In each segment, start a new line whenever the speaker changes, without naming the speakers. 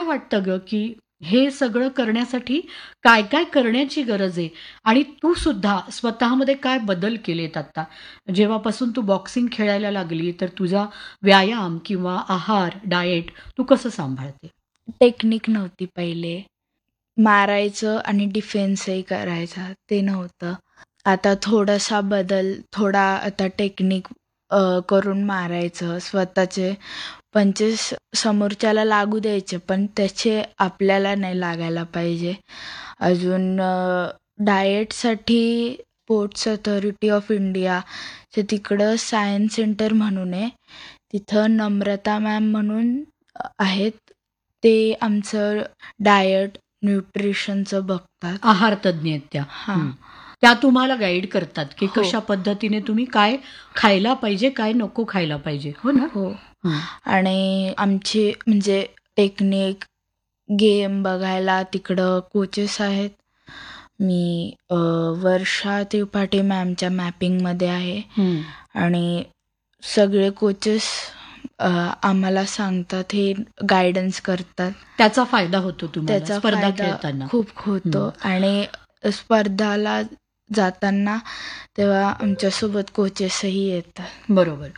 वाटतं ग, की हे सगळं करण्यासाठी काय काय करण्याची गरज आहे? आणि तू सुद्धा स्वतःमध्ये काय बदल केलेत आता? जेव्हापासून तू बॉक्सिंग खेळायला लागली, तर तुझा व्यायाम किंवा आहार, डाएट तू कसं सांभाळते?
टेक्निक नव्हती पहिले. मारायचं आणि डिफेन्सही करायचा ते नव्हतं. आता थोडासा बदल, थोडा आता टेक्निक करून मारायचं. स्वतःचे पंचेस समोरच्याला लागू द्यायचे, पण त्याचे आपल्याला नाही लागायला पाहिजे. अजून डाएटसाठी स्पोर्ट्स अथॉरिटी ऑफ इंडिया तिकडं सायन्स सेंटर म्हणून आहे. तिथं नम्रता मॅम म्हणून आहेत. ते आमचं डाएट, न्यूट्रिशनचं बघतात.
आहार तज्ञ आहेत त्या.
हां.
त्या तुम्हाला गाईड करतात, की
हो.
कशा पद्धतीने तुम्ही काय खायला पाहिजे, काय नको खायला पाहिजे. हो ना?
हो.
हं.
आणि आमची म्हणजे टेक्निक, गेम बघायला तिकडं कोचेस आहेत. मी वर्षा त्रिपाठी मॅमच्या मॅपिंगमध्ये आहे.
हं.
आणि सगळे कोचेस आम्हाला सांगतात, हे गायडन्स करतात.
त्याचा फायदा होतो तुम्हाला
त्याचा
स्पर्धा
फायदा
खेळताना.
खूप होतो. आणि स्पर्धाला जाताना तेव्हा आमच्यासोबत कोचेसही येतात.
बरोबर.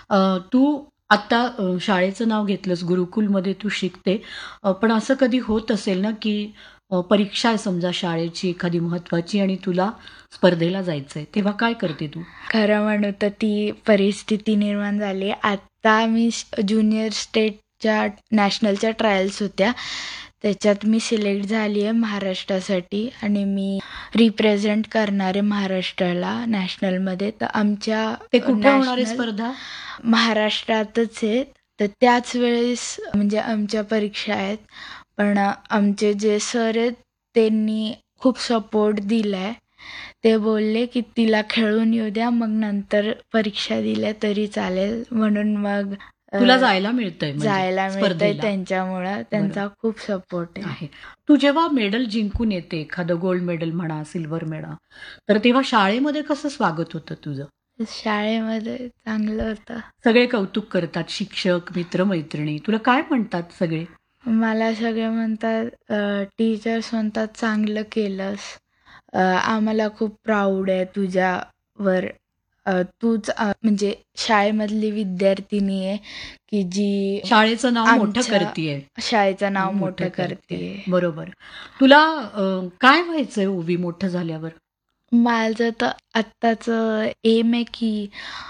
तू आता शाळेचं नाव घेतलंस, गुरुकुलमध्ये तू शिकते. पण असं कधी होत असेल ना, की परीक्षा आहे समजा शाळेची एखादी महत्वाची आणि तुला स्पर्धेला जायचंय, तेव्हा काय करते तू?
खरं म्हणू तर ती परिस्थिती निर्माण झाली. आता मी ज्युनियर स्टेटच्या नॅशनलच्या ट्रायल्स होत्या, त्याच्यात मी सिलेक्ट झाली आहे महाराष्ट्रासाठी आणि मी रिप्रेझेंट करणार आहे महाराष्ट्राला नॅशनलमध्ये. तर आमच्या
ते कुठे होणार आहे
नॅशनल
स्पर्धा?
महाराष्ट्रातच आहेत. तर त्याच वेळेस म्हणजे आमच्या परीक्षा आहेत. पण आमचे जे सर आहेत त्यांनी खूप सपोर्ट दिलाय. ते बोलले की तिला खेळून येऊ द्या, मग नंतर परीक्षा दिल्या तरी चालेल. म्हणून मग
तुला जायला मिळतंय म्हणजे
जायला मिळतंय
स्पर्धेला.
त्यांच्यामुळं. त्यांचा खूप सपोर्ट आहे.
आहे. तू जेव्हा मेडल जिंकून येते, एखादं गोल्ड मेडल म्हणा, सिल्वर मेडल, तर तेव्हा शाळेमध्ये कसं स्वागत होतं तुझं?
शाळेमध्ये चांगलं होतं.
सगळे कौतुक करतात, शिक्षक, मित्र-मैत्रिणी. तुला काय म्हणतात सगळे?
मला सगळे म्हणतात, टीचर्स म्हणतात चांगलं केलंस, आम्हाला खूप प्राऊड आहे तुझ्यावर. तूच म्हणजे शाळेमधली विद्यार्थिनी आहे की जी
शाळेचं नाव मोठं
आमच्या
करतीये.
शाळेचं नाव मोठं करते.
बरोबर. तुला काय व्हायचंय ओवी मोठं झाल्यावर?
माझं तर आत्ताचं एम आहे की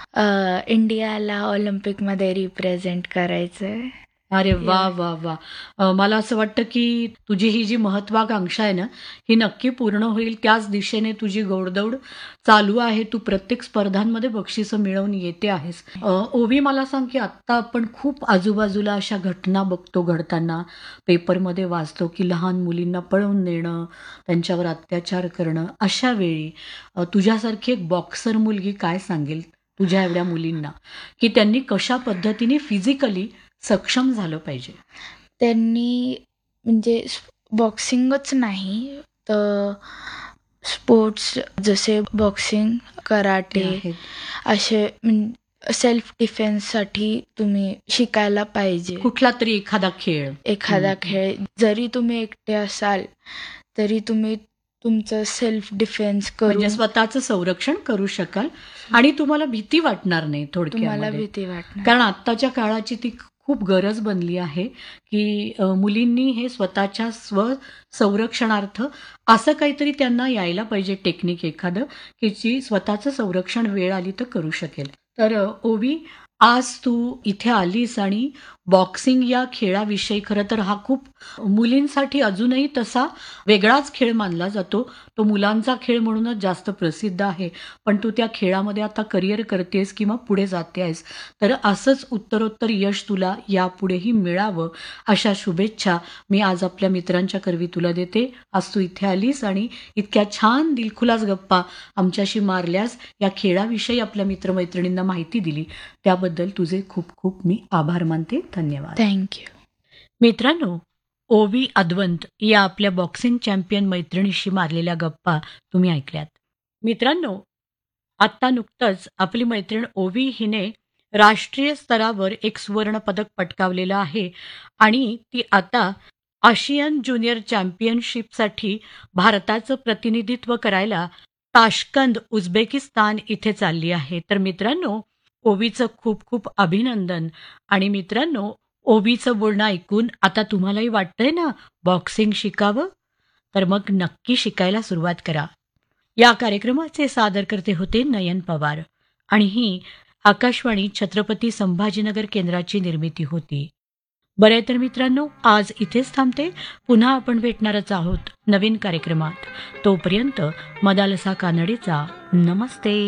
इंडियाला ऑलिम्पिकमध्ये रिप्रेझेंट करायचंय.
अरे वा वा वा. मला असं वाटतं की तुझी ही जी महत्वाकांक्षा आहे ना, ही नक्की पूर्ण होईल. त्याच दिशेने तुझी घोडदौड चालू आहे. तू प्रत्येक स्पर्धांमध्ये बक्षिसं मिळवून येते आहेस. ओवी, मला सांग की आत्ता आपण खूप आजूबाजूला अशा घटना बघतो घडताना, पेपरमध्ये वाचतो की लहान मुलींना पळवून नेणं, त्यांच्यावर अत्याचार करणं. अशा वेळी तुझ्यासारखी एक बॉक्सर मुलगी काय सांगेल तुझ्या एवढ्या मुलींना, की त्यांनी कशा पद्धतीने फिजिकली सक्षम झालं पाहिजे?
त्यांनी म्हणजे बॉक्सिंगच नाही तर स्पोर्ट्स जसे बॉक्सिंग, कराटे असे सेल्फ डिफेन्ससाठी तुम्ही शिकायला पाहिजे.
कुठला तरी एखादा खेळ.
एखादा खेळ जरी तुम्ही एकटे असाल तरी तुम्ही तुमचं सेल्फ डिफेन्स
म्हणजे
करून
स्वतःचं संरक्षण करू शकाल आणि तुम्हाला भीती वाटणार नाही
तुम्हाला
थोडक्यामध्ये.
भीती वाटणार.
कारण आत्ताच्या काळाची ती खूप गरज बनली आहे की मुलींनी हे स्वतःच्या संरक्षणार्थ असं काहीतरी त्यांना यायला पाहिजे, टेक्निक एखादं, की जी स्वतःचं संरक्षण वेळ आली तर करू शकेल. तर ओवी, आज तू इथे आलीस आणि बॉक्सिंग या खेळाविषयी, खरं तर हा खूप मुलींसाठी अजूनही तसा वेगळाच खेळ मानला जातो. तो मुलांचा खेळ म्हणूनच जास्त प्रसिद्ध आहे. पण तू त्या खेळामध्ये आता करिअर करतेस किंवा पुढे जाते आहेस. तर असंच उत्तरोत्तर यश तुला यापुढेही मिळावं अशा शुभेच्छा मी आज आपल्या मित्रांच्या करवी तुला देते. आज तू इथे आलीस आणि इतक्या छान दिलखुलास गप्पा आमच्याशी मारल्यास, या खेळाविषयी आपल्या मित्रमैत्रिणींना माहिती दिली, त्याबद्दल तुझे खूप खूप मी आभार मानते. धन्यवाद.
थँक्यू.
मित्रांनो, ओवी अद्वंत या आपल्या बॉक्सिंग चॅम्पियन मैत्रिणीशी मारलेल्या गप्पा तुम्ही ऐकल्यात. मित्रांनो, आत्ता नुकतंच आपली मैत्रीण ओवी हिने राष्ट्रीय स्तरावर एक सुवर्ण पदक पटकावलेलं आहे आणि ती आता आशियन ज्युनियर चॅम्पियनशिपसाठी भारताचं प्रतिनिधित्व करायला ताश्कंद उझबेकिस्तान इथे चालली आहे. तर मित्रांनो, ओवीचं खूप खूप अभिनंदन. आणि मित्रांनो, ओवीचं बोलणं ऐकून आता तुम्हालाही वाटतंय ना बॉक्सिंग शिकावं? तर मग नक्की शिकायला सुरुवात करा. या कार्यक्रमाचे सादरकर्ते होते नयन पवार आणि ही आकाशवाणी छत्रपती संभाजीनगर केंद्राची निर्मिती होती. बरं आहे तर मित्रांनो, आज इथेच थांबते. पुन्हा आपण भेटणारच आहोत नवीन कार्यक्रमात. तोपर्यंत मदालसा कानडेचा नमस्ते.